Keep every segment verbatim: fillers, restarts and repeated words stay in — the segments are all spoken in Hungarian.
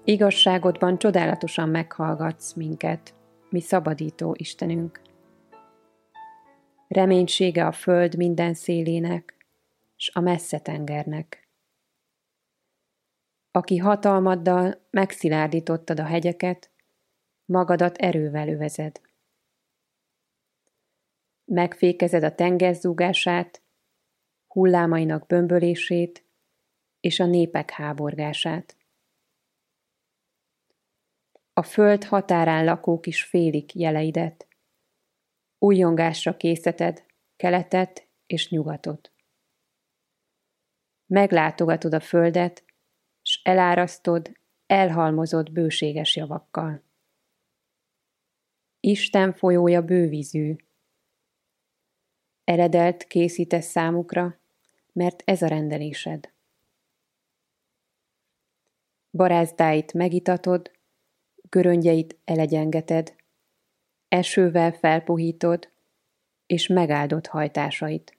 Igazságodban csodálatosan meghallgatsz minket, mi szabadító Istenünk. Reménysége a föld minden szélének, s a messze tengernek. Aki hatalmaddal megszilárdítottad a hegyeket, magadat erővel övezed. Megfékezed a tenger zúgását, hullámainak bömbölését és a népek háborgását. A föld határán lakók is félik jeleidet, újjongásra készíted keletet és nyugatot. Meglátogatod a földet, s elárasztod elhalmozott bőséges javakkal. Isten folyója bővízű. Eredelt készítesz számukra, mert ez a rendelésed. Barázdáit megitatod, göröngyeit elegyengeted, esővel felpuhítod, és megáldod hajtásait.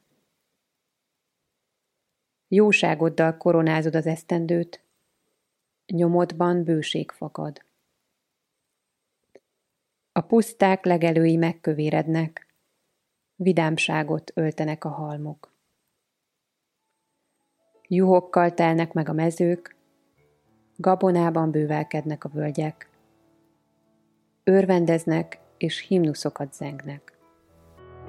Jóságoddal koronázod az esztendőt, nyomodban bőség fakad. A puszták legelői megkövérednek, vidámságot öltenek a halmok. Juhokkal telnek meg a mezők, gabonában bővelkednek a völgyek. Örvendeznek és himnuszokat zengnek.